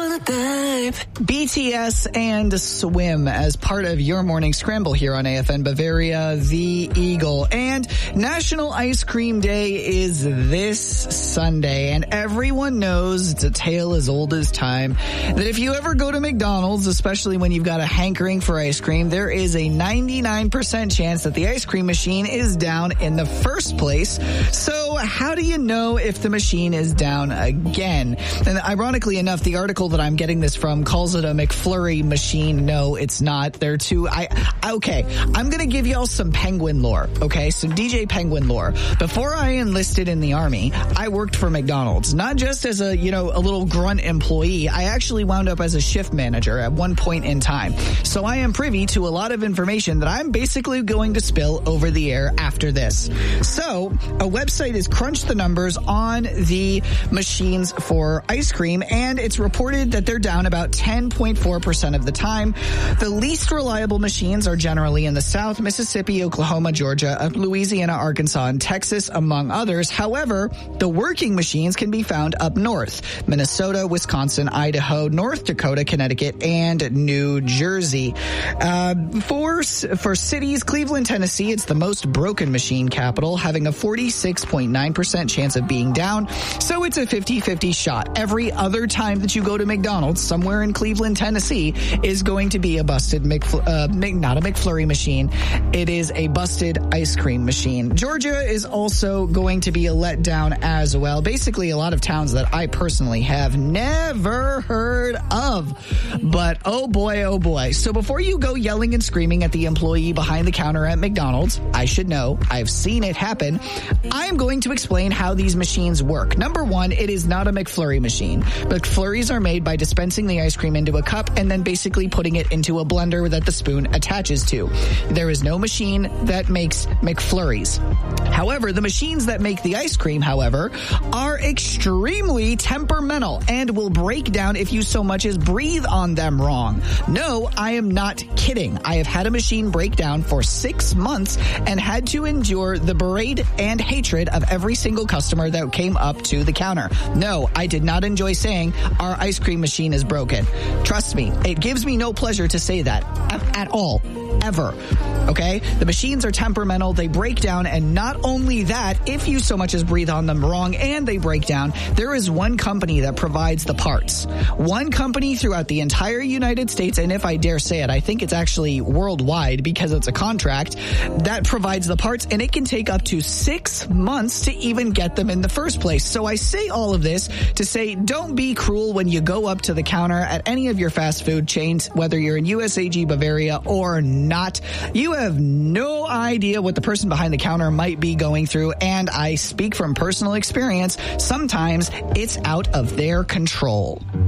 BTS and Swim as part of your morning scramble here on AFN Bavaria, the Eagle. And National Ice Cream Day is this Sunday, and everyone knows it's a tale as old as time that if you ever go to McDonald's, especially when you've got a hankering for ice cream, there is a 99% chance that the ice cream machine is down in the first place. So how do you know if the machine is down again? And ironically enough, the article that I'm getting this from calls it a McFlurry machine. No, it's not. They're two. Okay, I'm going to give y'all some penguin lore, okay? Some DJ Penguin lore. Before I enlisted in the Army, I worked for McDonald's, not just as a little grunt employee. I actually wound up as a shift manager at one point in time. So I am privy to a lot of information that I'm basically going to spill over the air after this. So a website has crunched the numbers on the machines for ice cream, and it's reported that they're down about 10.4% of the time. The least reliable machines are generally in the South, Mississippi, Oklahoma, Georgia, Louisiana, Arkansas, and Texas, among others. However, the working machines can be found up north: Minnesota, Wisconsin, Idaho, North Dakota, Connecticut, and New Jersey. For cities, Cleveland, Tennessee, it's the most broken machine capital, having a 46.9% chance of being down. So it's a 50-50 shot. Every other time that you go to McDonald's somewhere in Cleveland, Tennessee is going to be a busted not a McFlurry machine. It is a busted ice cream machine. Georgia is also going to be a letdown as well. Basically, a lot of towns that I personally have never heard of. But oh boy. So before you go yelling and screaming at the employee behind the counter at McDonald's, I should know, I've seen it happen, I'm going to explain how these machines work. Number one, it is not a McFlurry machine. McFlurries are made by dispensing the ice cream into a cup and then basically putting it into a blender that the spoon attaches to. There is no machine that makes McFlurries. However, the machines that make the ice cream, however, are extremely temperamental and will break down if you so much as breathe on them wrong. No, I am not kidding. I have had a machine break down for 6 months and had to endure the berate and hatred of every single customer that came up to the counter. No, I did not enjoy saying our ice cream machine is broken. Trust me, it gives me no pleasure to say that at all. Ever. Okay? The machines are temperamental, they break down, and not only that, if you so much as breathe on them wrong and they break down, there is one company that provides the parts. One company throughout the entire United States, and if I dare say it, I think it's actually worldwide because it's a contract, that provides the parts, and it can take up to 6 months to even get them in the first place. So I say all of this to say, don't be cruel when you go up to the counter at any of your fast food chains, whether you're in USAG Bavaria or not. You have no idea what the person behind the counter might be going through, and I speak from personal experience. Sometimes it's out of their control.